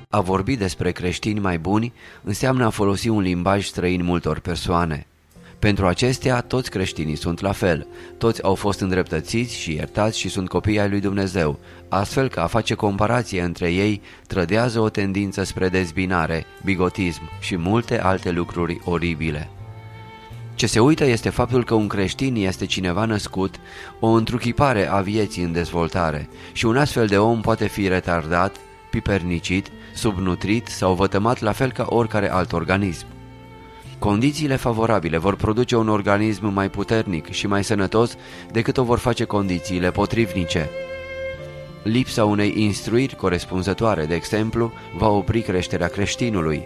A vorbi despre creștini mai buni înseamnă a folosi un limbaj străin multor persoane. Pentru acestea, toți creștinii sunt la fel, toți au fost îndreptățiți și iertați și sunt copii ai lui Dumnezeu, astfel că a face comparație între ei trădează o tendință spre dezbinare, bigotism și multe alte lucruri oribile. Ce se uită este faptul că un creștin este cineva născut, o întruchipare a vieții în dezvoltare și un astfel de om poate fi retardat, pipernicit, subnutrit sau vătămat la fel ca oricare alt organism. Condițiile favorabile vor produce un organism mai puternic și mai sănătos decât o vor face condițiile potrivnice. Lipsa unei instruiri corespunzătoare, de exemplu, va opri creșterea creștinului.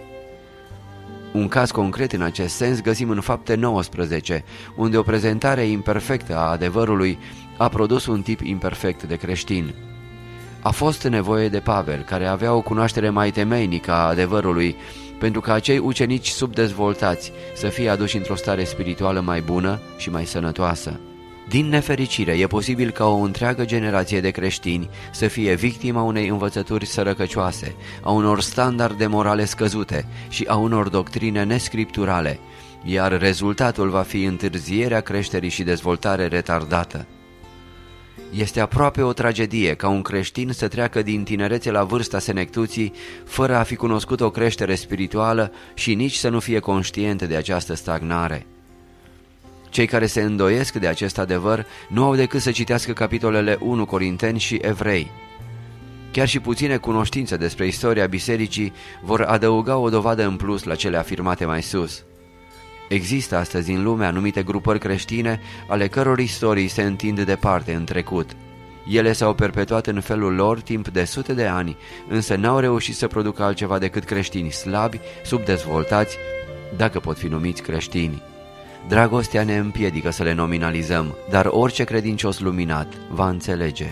Un caz concret în acest sens găsim în Fapte 19, unde o prezentare imperfectă a adevărului a produs un tip imperfect de creștin. A fost nevoie de Pavel, care avea o cunoaștere mai temeinică a adevărului, pentru ca acei ucenici subdezvoltați să fie aduși într-o stare spirituală mai bună și mai sănătoasă. Din nefericire, e posibil ca o întreagă generație de creștini să fie victima unei învățături sărăcăcioase, a unor standarde morale scăzute și a unor doctrine nescripturale, iar rezultatul va fi întârzierea creșterii și dezvoltare retardată. Este aproape o tragedie ca un creștin să treacă din tinerețe la vârsta senectuții fără a fi cunoscut o creștere spirituală și nici să nu fie conștient de această stagnare. Cei care se îndoiesc de acest adevăr nu au decât să citească capitolele 1 Corinteni și Evrei. Chiar și puține cunoștințe despre istoria bisericii vor adăuga o dovadă în plus la cele afirmate mai sus. Există astăzi în lume anumite grupări creștine ale căror istorii se întind departe în trecut. Ele s-au perpetuat în felul lor timp de sute de ani, însă n-au reușit să producă altceva decât creștini slabi, subdezvoltați, dacă pot fi numiți creștini. Dragostea ne împiedică să le nominalizăm, dar orice credincios luminat va înțelege.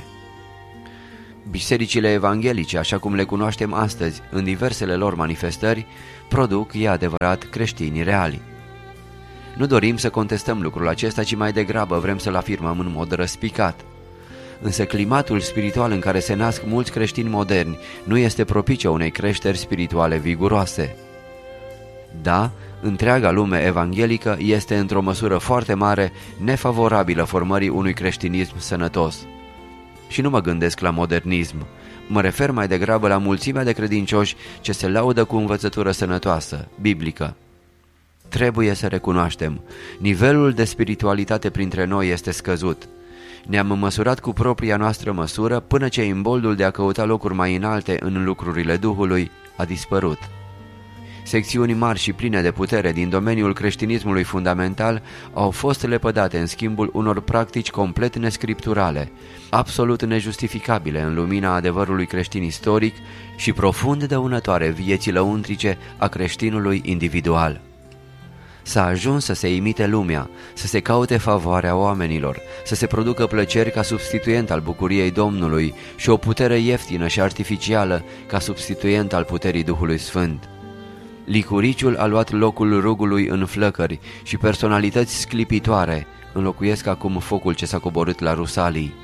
Bisericile evanghelice, așa cum le cunoaștem astăzi, în diversele lor manifestări, produc, e adevărat, creștini reali. Nu dorim să contestăm lucrul acesta, ci mai degrabă vrem să-l afirmăm în mod răspicat. Însă climatul spiritual în care se nasc mulți creștini moderni nu este propice unei creșteri spirituale viguroase. Da, întreaga lume evanghelică este într-o măsură foarte mare nefavorabilă formării unui creștinism sănătos. Și nu mă gândesc la modernism, mă refer mai degrabă la mulțimea de credincioși ce se laudă cu învățătură sănătoasă, biblică. Trebuie să recunoaștem, nivelul de spiritualitate printre noi este scăzut. Ne-am măsurat cu propria noastră măsură până ce imboldul de a căuta locuri mai înalte în lucrurile Duhului a dispărut. Secțiuni mari și pline de putere din domeniul creștinismului fundamental au fost lepădate în schimbul unor practici complet nescripturale, absolut nejustificabile în lumina adevărului creștin istoric și profund dăunătoare vieții lăuntrice a creștinului individual. S-a ajuns să se imite lumea, să se caute favoarea oamenilor, să se producă plăceri ca substituent al bucuriei Domnului și o putere ieftină și artificială ca substituent al puterii Duhului Sfânt. Licuriciul a luat locul rugului în flăcări și personalități sclipitoare înlocuiesc acum focul ce s-a coborât la Rusalii.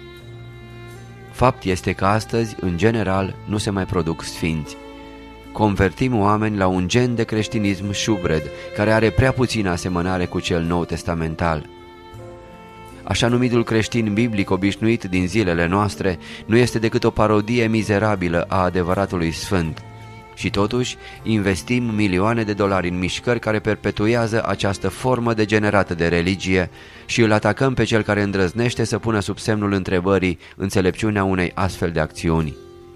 Fapt este că astăzi, în general, nu se mai produc sfinți. Convertim oameni la un gen de creștinism șubred, care are prea puțină asemănare cu cel nou testamental. Așa numitul creștin biblic obișnuit din zilele noastre nu este decât o parodie mizerabilă a adevăratului sfânt. Și totuși investim milioane de dolari în mișcări care perpetuează această formă degenerată de religie și îl atacăm pe cel care îndrăznește să pună sub semnul întrebării înțelepciunea unei astfel de acțiuni.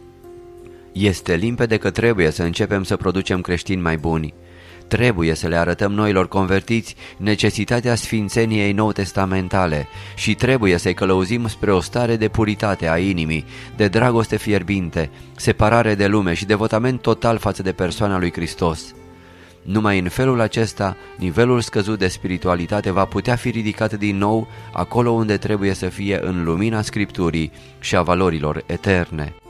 Este limpede că trebuie să începem să producem creștini mai buni. Trebuie să le arătăm noilor convertiți necesitatea sfințeniei nou-testamentale și trebuie să-i călăuzim spre o stare de puritate a inimii, de dragoste fierbinte, separare de lume și devotament total față de persoana lui Hristos. Numai în felul acesta, nivelul scăzut de spiritualitate va putea fi ridicat din nou acolo unde trebuie să fie în lumina Scripturii și a valorilor eterne.